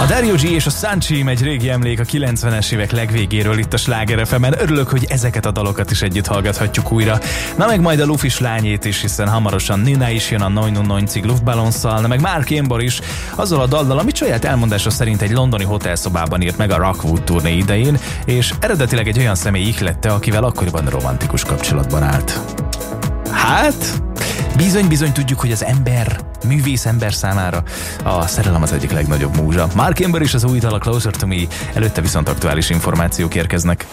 A Dario G és a Sunshine egy régi emlék a 90-es évek legvégéről itt a Sláger FM-en. Örülök, hogy ezeket a dalokat is együtt hallgathatjuk újra. Na meg majd a Lufis lányét is, hiszen hamarosan Nina is jön a 99 Luftballonszal, na meg Mark Ember is azzal a dallal, amit saját elmondása szerint egy londoni hotelszobában írt meg a Rockwood turné idején, és eredetileg egy olyan személy ihlette, akivel akkoriban romantikus kapcsolatban állt. Hát, bizony tudjuk, hogy az ember, művész ember számára a szerelem az egyik legnagyobb múzsa. Mark Ember is az új dal, a Closer to Me, előtte viszont aktuális információk érkeznek.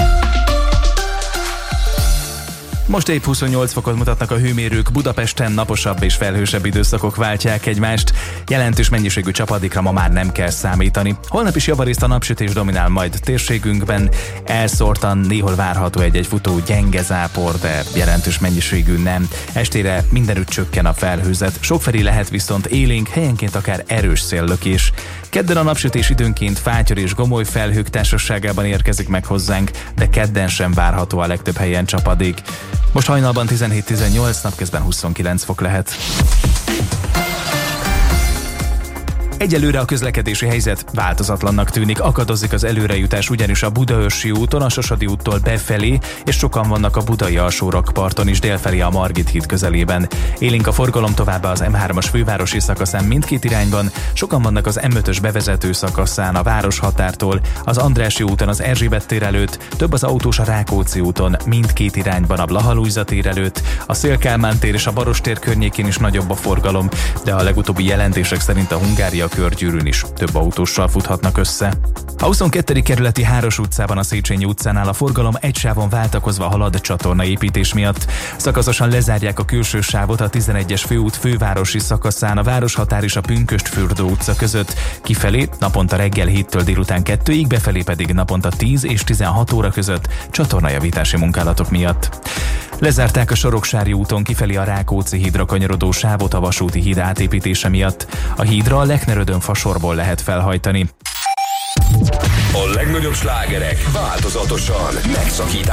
Most épp 28 fokot mutatnak a hőmérők, Budapesten naposabb és felhősebb időszakok váltják egymást, jelentős mennyiségű csapadékra ma már nem kell számítani. Holnap is javarészt a napsütés dominál majd térségünkben, elszórtan néhol várható egy futó gyenge zápor, de jelentős mennyiségű nem. Estére mindenütt csökken a felhőzet, sokfelé lehet viszont élénk, helyenként akár erős széllökés. Kedden a napsütés időnként fátyor és gomoly felhők társaságában érkezik meg hozzánk, de kedden sem várható a legtöbb helyen csapadék. Most hajnalban 17-18, napközben 29 fok lehet. Egyelőre a közlekedési helyzet változatlannak tűnik, akadozik az előrejutás ugyanis a Budaörsi úton, a Sasadi úttól befelé, és sokan vannak a budai alsórakparton is délfelé a Margit híd közelében. Élénk a forgalom továbbá az M3-as fővárosi szakaszán mindkét irányban, sokan vannak az M5-ös bevezető szakaszán a Városhatártól, az Andrássy úton az Erzsébet tér előtt, több az autós a Rákóczi úton, mindkét irányban a Blaha-Lujza tér előtt, a Széll-Kálmán tér és a Baros tér környékén is nagyobb a forgalom, de a legutóbbi jelentések szerint a Hungária körgyűrűn is több autóssal futhatnak össze. A 22. kerületi Háros utcában a Széchenyi utcánál a forgalom egy sávon váltakozva halad csatornaépítés miatt. Szakaszosan lezárják a külső sávot a 11-es főút fővárosi szakaszán a Városhatár és a Pünkösd-Fürdő utca között. Kifelé naponta reggel 7-től délután 2-ig, befelé pedig naponta 10 és 16 óra között csatornajavítási munkálatok miatt. Lezárták a Soroksári úton kifelé a Rákóczi hídra kanyarodó sávot a vasúti híd átépítése miatt. A hídra a Lechnerödön fasorból lehet felhajtani. A legnagyobb slágerek változatosan megszakításban.